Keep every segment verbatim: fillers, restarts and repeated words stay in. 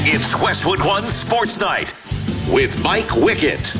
It's Westwood One Sports Night with Mike Wickett.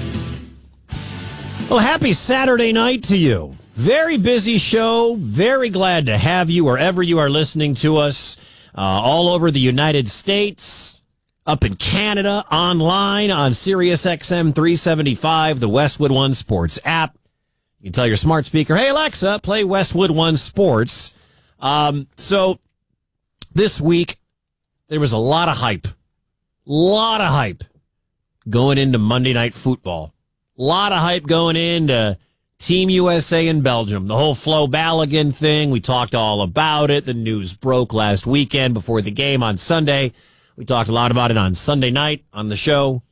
Well, happy Saturday night to you. Very busy show. Very glad to have you wherever you are listening to us, uh, all over the United States, up in Canada, online on Sirius X M three seventy-five, the Westwood One Sports app. You can tell your smart speaker, hey, Alexa, play Westwood One Sports. Um, so this week, there was a lot of hype. Lot of hype going into Monday Night Football. Lot of hype going into Team U S A and Belgium. The whole Flo Balogun thing, we talked all about it. The news broke last weekend before the game on Sunday. We talked a lot about it on Sunday night on the show.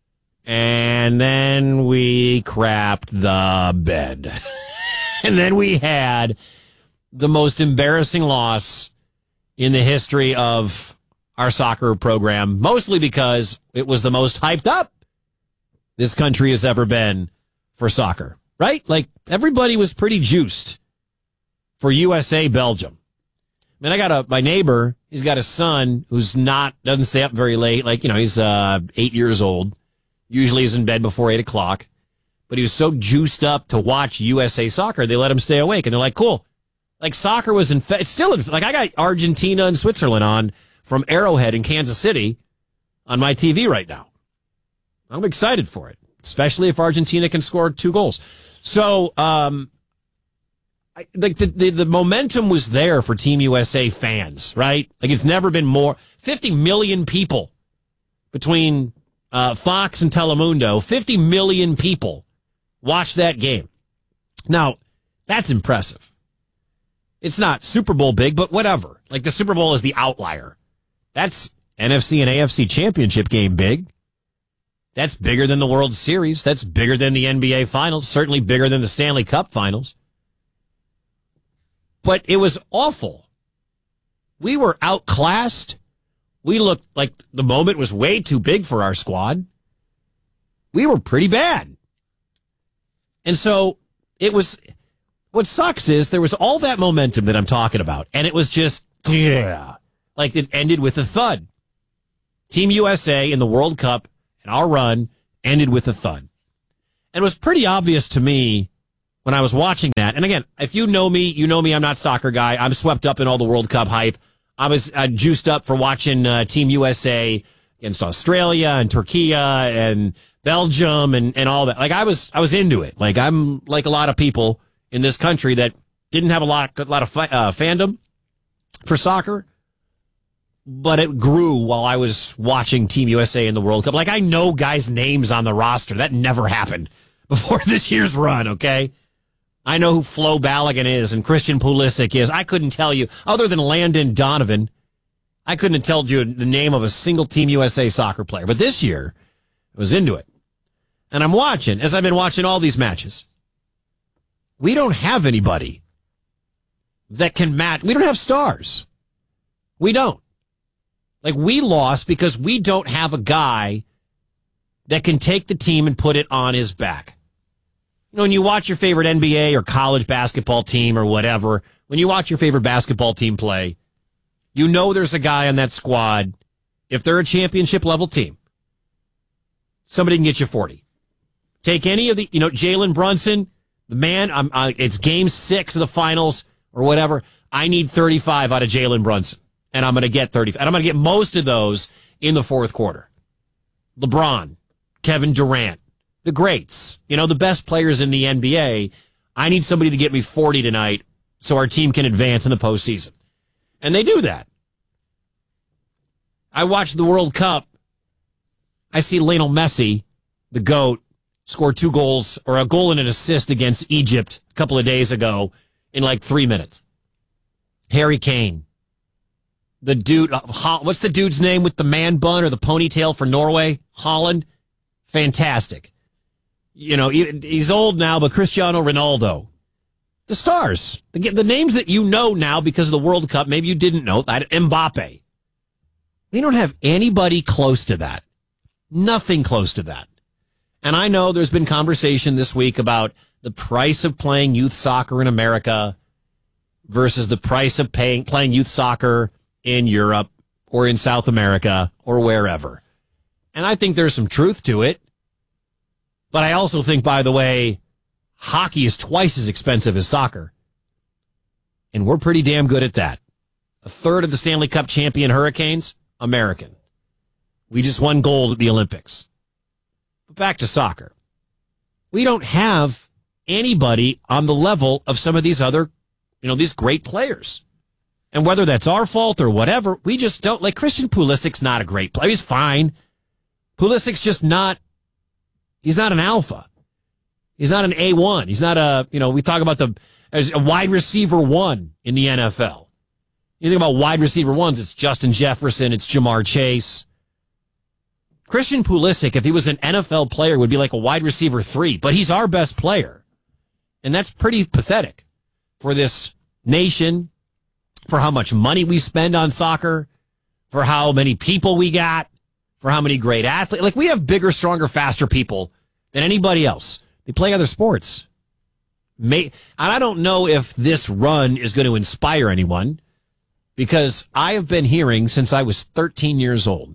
And then we crapped the bed. And then we had the most embarrassing loss in the history of our soccer program, mostly because it was the most hyped up this country has ever been for soccer, right? Like, everybody was pretty juiced for U S A Belgium. I mean, I got a, my neighbor, he's got a son who's not, doesn't stay up very late. Like, you know, he's uh, eight years old. Usually he's in bed before eight o'clock. But he was so juiced up to watch U S A soccer, they let him stay awake. And they're like, cool. Like, soccer was in, it's still, in, like, I got Argentina and Switzerland on from Arrowhead in Kansas City on my T V right now. I'm excited for it, especially if Argentina can score two goals. So, um, I, the, the, the momentum was there for Team U S A fans, right? Like, it's never been more. fifty million people between uh, Fox and Telemundo, fifty million people watched that game. Now, that's impressive. It's not Super Bowl big, but whatever. Like, the Super Bowl is the outlier. That's N F C and A F C championship game big. That's bigger than the World Series. That's bigger than the N B A Finals. Certainly bigger than the Stanley Cup Finals. But it was awful. We were outclassed. We looked like the moment was way too big for our squad. We were pretty bad. And so it was, what sucks is there was all that momentum that I'm talking about. And it was just, yeah. Like, it ended with a thud. Team U S A in the World Cup and our run ended with a thud. And it was pretty obvious to me when I was watching that. And again, if you know me, you know me, I'm not a soccer guy. I'm swept up in all the World Cup hype. I was uh, juiced up for watching uh, Team U S A against Australia and Turkey and Belgium and, and all that. Like, I was I was into it. Like, I'm like a lot of people in this country that didn't have a lot, a lot of fi- uh, fandom for soccer. But it grew while I was watching Team U S A in the World Cup. Like, I know guys' names on the roster. That never happened before this year's run, okay? I know who Flo Balogun is and Christian Pulisic is. I couldn't tell you, other than Landon Donovan, I couldn't have told you the name of a single Team U S A soccer player. But this year, I was into it. And I'm watching, as I've been watching all these matches, we don't have anybody that can match. We don't have stars. We don't. Like, we lost because we don't have a guy that can take the team and put it on his back. You know, when you watch your favorite N B A or college basketball team or whatever, when you watch your favorite basketball team play, you know there's a guy on that squad, if they're a championship level team, somebody can get you forty. Take any of the, you know, Jalen Brunson, the man, I'm, uh, it's game six of the finals or whatever. I need thirty-five out of Jalen Brunson. And I'm going to get thirty. And I'm going to get most of those in the fourth quarter. LeBron, Kevin Durant, the greats, you know, the best players in the N B A. I need somebody to get me forty tonight so our team can advance in the postseason. And they do that. I watched the World Cup. I see Lionel Messi, the GOAT, score two goals or a goal and an assist against Egypt a couple of days ago in like three minutes. Harry Kane. The dude, uh, what's the dude's name with the man bun or the ponytail for Norway? Holland? Fantastic. You know, he, he's old now, but Cristiano Ronaldo. The stars. The, the names that you know now because of the World Cup, maybe you didn't know that. Mbappe. We don't have anybody close to that. Nothing close to that. And I know there's been conversation this week about the price of playing youth soccer in America versus the price of paying, playing youth soccer in Europe or in South America or wherever. And I think there's some truth to it. But I also think, by the way, hockey is twice as expensive as soccer. And we're pretty damn good at that. A third of the Stanley Cup champion Hurricanes, American. We just won gold at the Olympics. But back to soccer. We don't have anybody on the level of some of these other, you know, these great players. And whether that's our fault or whatever, we just don't. Like, Christian Pulisic's not a great player. He's fine. Pulisic's just not, he's not an alpha. He's not an A one. He's not a, you know, we talk about the, as a wide receiver one in the N F L. You think about wide receiver ones, it's Justin Jefferson, it's Jamar Chase. Christian Pulisic, if he was an N F L player, would be like a wide receiver three, but he's our best player. And that's pretty pathetic for this nation, for how much money we spend on soccer, for how many people we got, for how many great athletes. Like, we have bigger, stronger, faster people than anybody else. They play other sports. May, and I don't know if this run is going to inspire anyone, because I have been hearing since I was thirteen years old.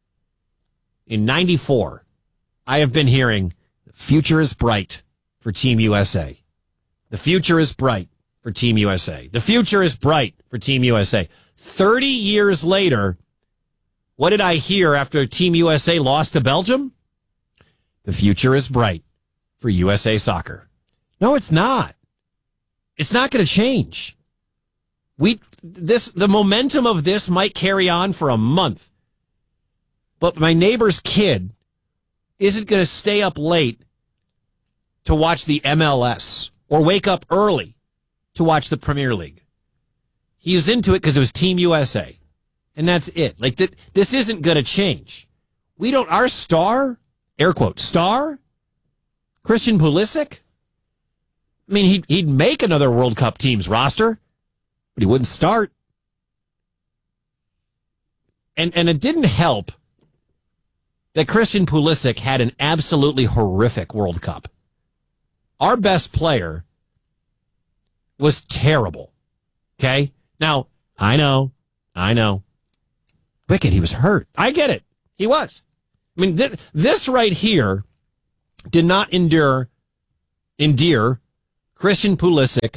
In ninety-four, I have been hearing the future is bright for Team U S A. The future is bright for Team U S A. The future is bright for Team U S A. thirty years later, what did I hear after Team U S A lost to Belgium? The future is bright for U S A Soccer. No, it's not. It's not going to change. We this the momentum of this might carry on for a month. But my neighbor's kid isn't going to stay up late to watch the M L S or wake up early to watch the Premier League. He's into it because it was Team U S A. And that's it. Like, th- this isn't going to change. We don't, our star, air quote, star, Christian Pulisic, I mean, he'd, he'd make another World Cup team's roster, but he wouldn't start. And, and it didn't help that Christian Pulisic had an absolutely horrific World Cup. Our best player was terrible. Okay? Now, I know, I know. Wicked, he was hurt. I get it. He was. I mean, th- this right here did not endure, endear Christian Pulisic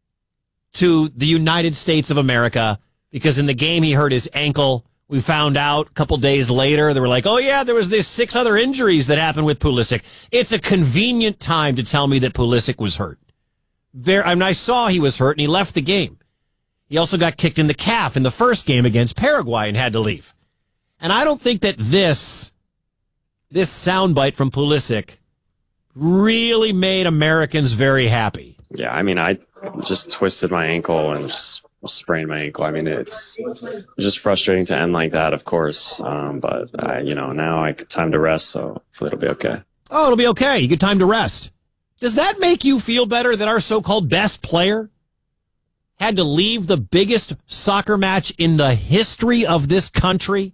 to the United States of America, because in the game he hurt his ankle. We found out a couple days later, they were like, oh, yeah, there was these six other injuries that happened with Pulisic. It's a convenient time to tell me that Pulisic was hurt. There, I mean, I saw he was hurt, and he left the game. He also got kicked in the calf in the first game against Paraguay and had to leave. And I don't think that this, this soundbite from Pulisic really made Americans very happy. Yeah, I mean, I just twisted my ankle and just sprained my ankle. I mean, it's just frustrating to end like that, of course. Um, but, I, you know, now I get time to rest, so hopefully it'll be okay. Oh, it'll be okay. You get time to rest. Does that make you feel better that our so-called best player had to leave the biggest soccer match in the history of this country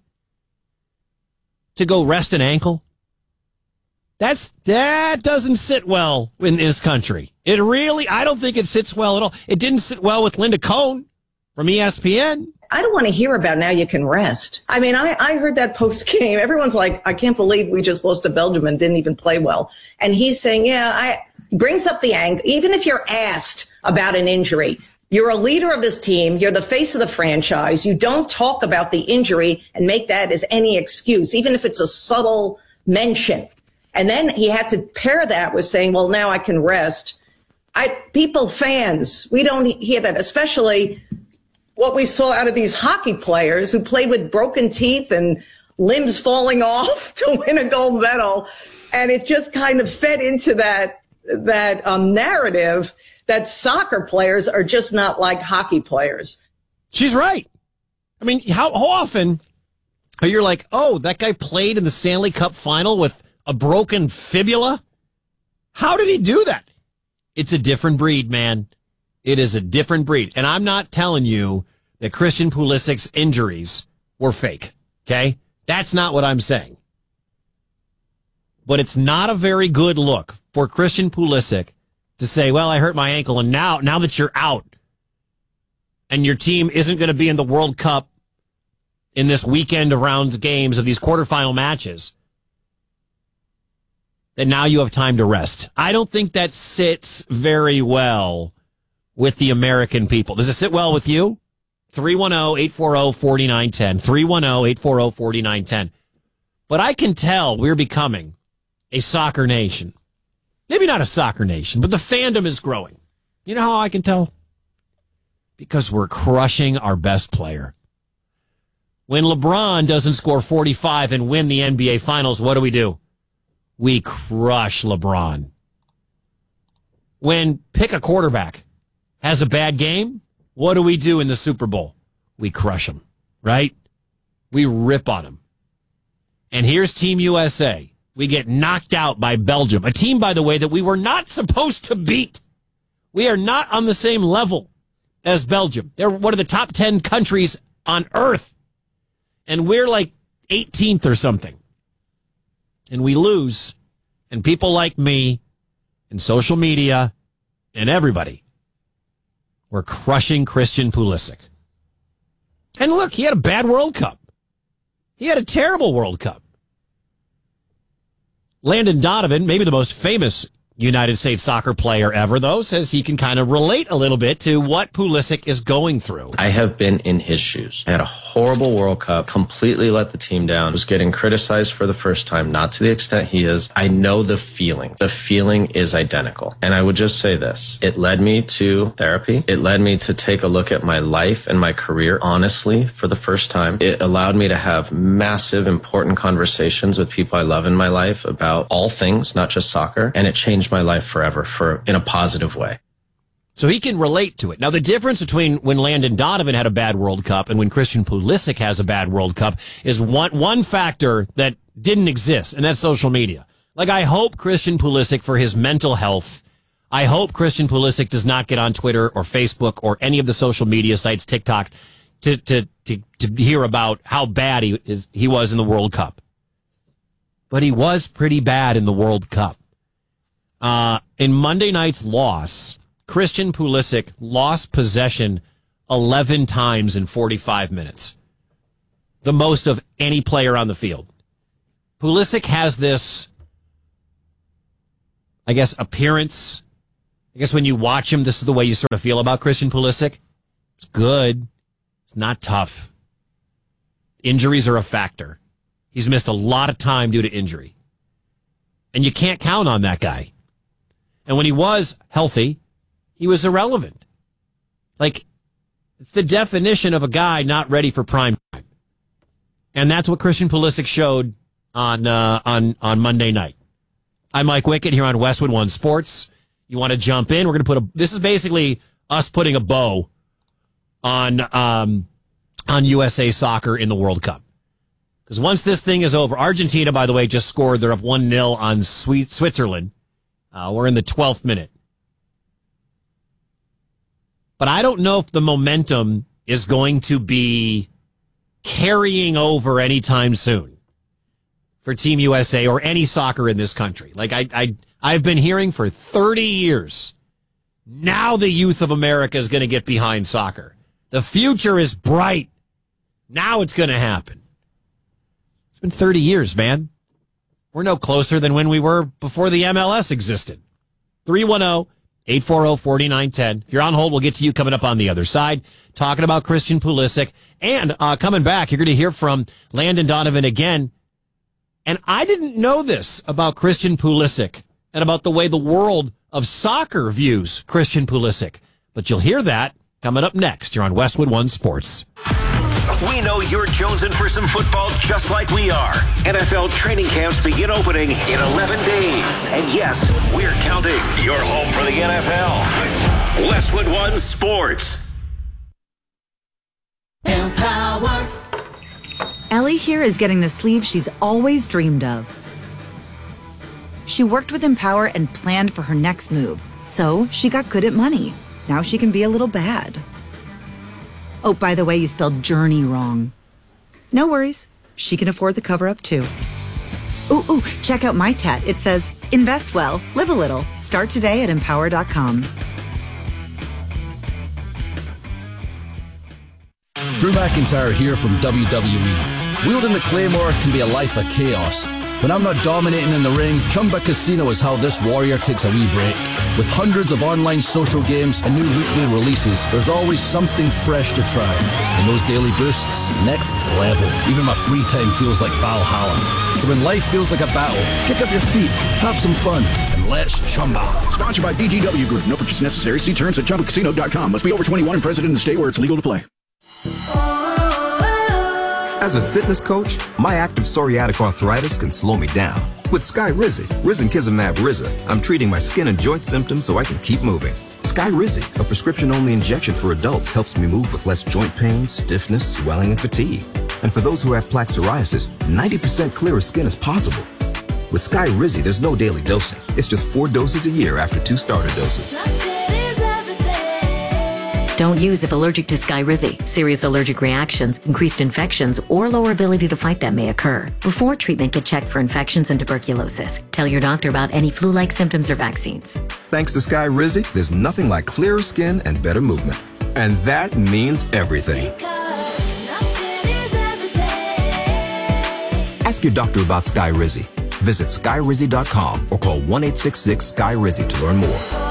to go rest an ankle? That's, that doesn't sit well in this country. It really, I don't think it sits well at all. It didn't sit well with Linda Cohn from E S P N. I don't want to hear about now you can rest. I mean, I, I heard that post game. Everyone's like, I can't believe we just lost to Belgium and didn't even play well. And he's saying, yeah, I brings up the ankle. Even if you're asked about an injury, you're a leader of this team. You're the face of the franchise. You don't talk about the injury and make that as any excuse, even if it's a subtle mention. And then he had to pair that with saying, well, now I can rest. I, people, fans, we don't hear that, especially what we saw out of these hockey players who played with broken teeth and limbs falling off to win a gold medal. And it just kind of fed into that, that um, narrative that soccer players are just not like hockey players. She's right. I mean, how, how often are you like, oh, that guy played in the Stanley Cup final with a broken fibula? How did he do that? It's a different breed, man. It is a different breed. And I'm not telling you that Christian Pulisic's injuries were fake, okay? That's not what I'm saying. But it's not a very good look for Christian Pulisic to say, well, I hurt my ankle, and now, now that you're out and your team isn't going to be in the World Cup in this weekend of round games of these quarterfinal matches, that now you have time to rest. I don't think that sits very well with the American people. Does it sit well with you? three one zero, eight four zero, four nine one zero. three one zero, eight four zero, four nine one zero. But I can tell we're becoming a soccer nation. Maybe not a soccer nation, but the fandom is growing. You know how I can tell? Because we're crushing our best player. When LeBron doesn't score forty-five and win the N B A Finals, what do we do? We crush LeBron. When pick a quarterback has a bad game, what do we do in the Super Bowl? We crush him, right? We rip on him. And here's Team U S A. We get knocked out by Belgium, a team, by the way, that we were not supposed to beat. We are not on the same level as Belgium. They're one of the top ten countries on earth. And we're like eighteenth or something. And we lose. And people like me and social media and everybody, we're crushing Christian Pulisic. And look, he had a bad World Cup. He had a terrible World Cup. Landon Donovan, maybe the most famous United States soccer player ever, though, says he can kind of relate a little bit to what Pulisic is going through. I have been in his shoes. I had a horrible World Cup, completely let the team down, was getting criticized for the first time, not to the extent he is. I know the feeling. The feeling is identical. And I would just say this. It led me to therapy. It led me to take a look at my life and my career honestly for the first time. It allowed me to have massive, important conversations with people I love in my life about all things, not just soccer. And it changed my life forever for in a positive way. So he can relate to it. Now, the difference between when Landon Donovan had a bad World Cup and when Christian Pulisic has a bad World Cup is one one factor that didn't exist, and that's social media. Like, I hope Christian Pulisic, for his mental health, I hope Christian Pulisic does not get on Twitter or Facebook or any of the social media sites, TikTok, to to to, to hear about how bad he is, he was in the World Cup. But he was pretty bad in the World Cup. Uh, in Monday night's loss, Christian Pulisic lost possession eleven times in forty-five minutes. The most of any player on the field. Pulisic has this, I guess, appearance. I guess when you watch him, this is the way you sort of feel about Christian Pulisic. It's good. It's not tough. Injuries are a factor. He's missed a lot of time due to injury. And you can't count on that guy. And when he was healthy, he was irrelevant. Like, it's the definition of a guy not ready for prime time. And that's what Christian Pulisic showed on uh, on on Monday night. I'm Mike Wickett here on Westwood One Sports. You want to jump in? We're going to put a. This is basically us putting a bow on um, on U S A Soccer in the World Cup. Because once this thing is over, Argentina, by the way, just scored. They're up one nil on Switzerland. Uh, we're in the twelfth minute. But I don't know if the momentum is going to be carrying over anytime soon for Team U S A or any soccer in this country. Like, I, I, I've been hearing for thirty years, now the youth of America is going to get behind soccer. The future is bright. Now it's going to happen. It's been thirty years, man. We're no closer than when we were before the M L S existed. three one zero, eight four zero, four nine one zero. If you're on hold, we'll get to you coming up on the other side, talking about Christian Pulisic. And uh, coming back, you're going to hear from Landon Donovan again. And I didn't know this about Christian Pulisic and about the way the world of soccer views Christian Pulisic. But you'll hear that coming up next. You're on Westwood One Sports. We know you're jonesing for some football just like we are. N F L training camps begin opening in eleven days. And yes, we're counting. You're home for the N F L. Westwood One Sports. Empower. Ellie here is getting the sleeve she's always dreamed of. She worked with Empower and planned for her next move. So she got good at money. Now she can be a little bad. Oh, by the way, you spelled journey wrong. No worries. She can afford the cover-up, too. Ooh, ooh, check out my tat. It says, invest well, live a little. Start today at empower dot com. Drew McIntyre here from W W E. Wielding the Claymore can be a life of chaos. When I'm not dominating in the ring, Chumba Casino is how this warrior takes a wee break. With hundreds of online social games and new weekly releases, there's always something fresh to try. And those daily boosts, next level. Even my free time feels like Valhalla. So when life feels like a battle, kick up your feet, have some fun, and let's Chumba. Sponsored by B G W Group. No purchase necessary. See terms at Chumba Casino dot com. Must be over twenty-one and present in the state where it's legal to play. As a fitness coach, my active psoriatic arthritis can slow me down. With Skyrizi, Risankizumab Riza, I'm treating my skin and joint symptoms so I can keep moving. Skyrizi, a prescription-only injection for adults, helps me move with less joint pain, stiffness, swelling, and fatigue. And for those who have plaque psoriasis, ninety percent clearer skin is possible. With Skyrizi, there's no daily dosing. It's just four doses a year after two starter doses. Don't use if allergic to Skyrizi. Serious allergic reactions, increased infections, or lower ability to fight them may occur. Before treatment, get checked for infections and tuberculosis. Tell your doctor about any flu-like symptoms or vaccines. Thanks to Skyrizi, there's nothing like clearer skin and better movement. And that means everything. Ask your doctor about Skyrizi. Visit Skyrizi dot com or call one eight six six Sky Rizi to learn more.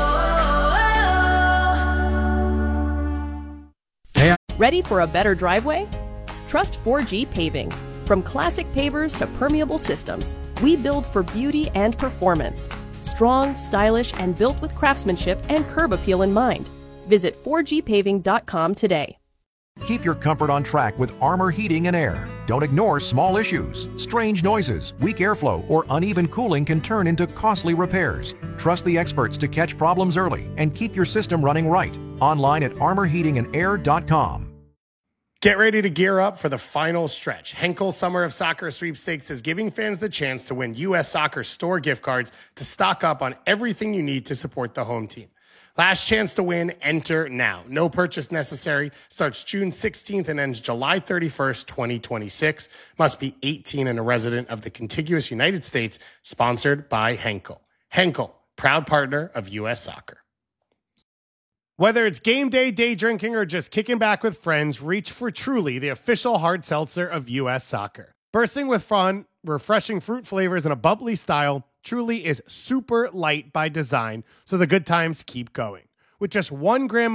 Ready for a better driveway? Trust four G Paving. From classic pavers to permeable systems, we build for beauty and performance. Strong, stylish, and built with craftsmanship and curb appeal in mind. Visit four G paving dot com today. Keep your comfort on track with Armor Heating and Air. Don't ignore small issues. Strange noises, weak airflow, or uneven cooling can turn into costly repairs. Trust the experts to catch problems early and keep your system running right. Online at armor heating and air dot com. Get ready to gear up for the final stretch. Henkel Summer of Soccer Sweepstakes is giving fans the chance to win U S Soccer store gift cards to stock up on everything you need to support the home team. Last chance to win, enter now. No purchase necessary. Starts June sixteenth and ends July thirty-first, twenty twenty-six. Must be eighteen and a resident of the contiguous United States. Sponsored by Henkel. Henkel, proud partner of U S Soccer. Whether it's game day, day drinking, or just kicking back with friends, reach for Truly, the official hard seltzer of U S Soccer. Bursting with fun, refreshing fruit flavors, and a bubbly style, Truly is super light by design, so the good times keep going. With just one gram